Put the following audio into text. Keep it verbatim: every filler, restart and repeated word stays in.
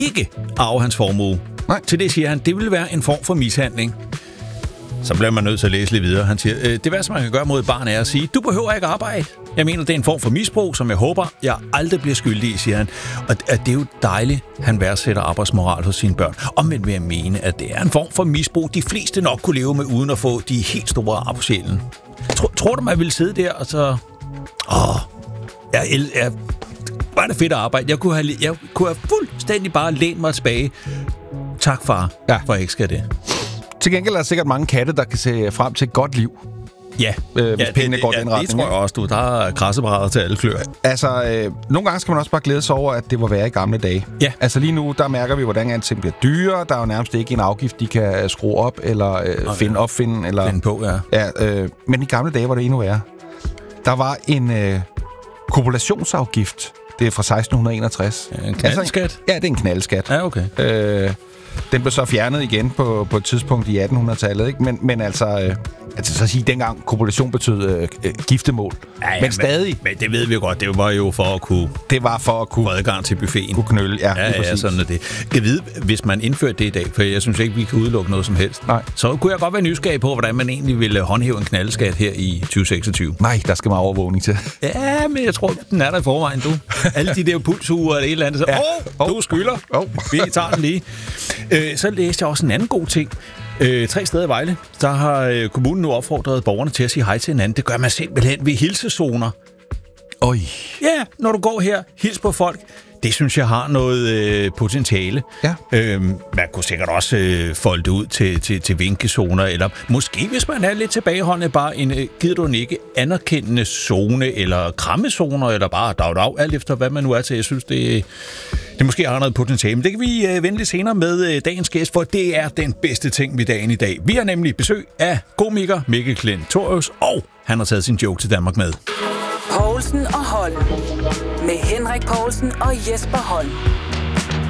ikke arve hans formue. Nej. Til det siger han, det vil være en form for mishandling. Så bliver man nødt til at læse lidt videre. Han siger, øh, det værste, man kan gøre mod et barn, er at sige, du behøver ikke arbejde. Jeg mener, det er en form for misbrug, som jeg håber, jeg aldrig bliver skyldig i, siger han. Og det er jo dejligt, han værdsætter arbejdsmoral hos sine børn. Omvendt vil jeg mene, at det er en form for misbrug, de fleste nok kunne leve med, uden at få de helt store ar på sjælen. Tror, tror du, man ville sidde der og så... Åh, jeg, jeg, jeg var det fedt at arbejde. Jeg kunne have, jeg kunne have fuldstændig bare lænt mig tilbage. Tak, far, ja. For jeg ikke skal det. Til gengæld er der sikkert mange katte, der kan se frem til et godt liv. Ja, øh, hvis ja, pengene det, går ja, den retning. Det tror jeg også, du. Der er græssebrædder til alle klør. Altså, øh, nogle gange skal man også bare glæde sig over, at det var værre i gamle dage. Ja. Altså lige nu, der mærker vi, hvordan alting bliver dyrere. Der er jo nærmest ikke en afgift, de kan skrue op, eller øh, okay. finde, opfinde. Eller, finde på, ja. ja øh, men i gamle dage var det endnu værre. Der var en øh, kopulationsafgift. Det er fra seksten enogtres. Ja, en knaldskat? Altså, ja, det er en knaldskat. Ja, okay. Øh, den blev så fjernet igen på, på et tidspunkt i attenhundredetallet, ikke? Men, men altså, øh, altså så at sige, dengang kopulation betød øh, øh, giftemål. Ja, ja, men, men stadig... Men det ved vi jo godt, det var jo for at kunne... Det var for at kunne... Få adgang til buffeten. Kunne knølle, ja. Ja, ja, sådan er det. Jeg ved, hvis man indførte det i dag, for jeg synes ikke, vi kan udelukke noget som helst. Nej. Så kunne jeg godt være nysgerrig på, hvordan man egentlig ville håndhæve en knaldeskat her i tyve seksogtyve. Nej, der skal meget overvågning til. Ja, men jeg tror, den er der i forvejen, du. Alle de der pulsuger eller et eller andet, så... Åh, ja. oh, du skylder. Oh. Vi tager den lige. Øh, så læste jeg også en anden god ting. Øh, tre steder i Vejle, der har øh, kommunen nu opfordret borgerne til at sige hej til hinanden. Det gør man simpelthen ved hilsezoner. Oj. Ja, når du går her, hils på folk. Det synes jeg har noget øh, potentiale. Ja. Øhm, man kunne sikkert også øh, folde det ud til, til, til vinkezoner, eller måske, hvis man er lidt tilbageholdende, bare en, øh, gider du en ikke anerkendende zone, eller krammezoner, eller bare dag dag, alt efter hvad man nu er til. Jeg synes, det, det måske har noget potentiale. Men det kan vi øh, vende lidt senere med øh, dagens gæst, for det er den bedste ting ved dagen i dag. Vi har nemlig besøg af komiker Mikkel Klentorius, og han har taget sin joke til Danmark med. Poulsen og Holm. Med Henrik Poulsen og Jesper Holm.